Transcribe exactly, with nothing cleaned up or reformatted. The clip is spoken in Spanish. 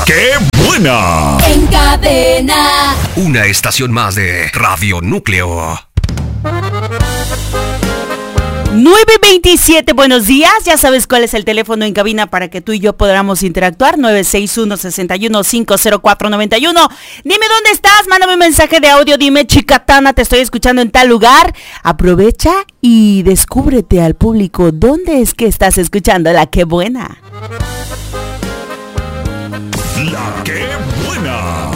¡Qué buena! En cadena. Una estación más de Radio Núcleo. nueve veintisiete, buenos días. Ya sabes cuál es el teléfono en cabina para que tú y yo podamos interactuar. nueve seis uno, seis uno cinco, cero cuatro nueve uno. Dime dónde estás, mándame un mensaje de audio. Dime, Chicatana, te estoy escuchando en tal lugar. Aprovecha y descúbrete al público dónde es que estás escuchando la Qué Buena. La Qué Buena.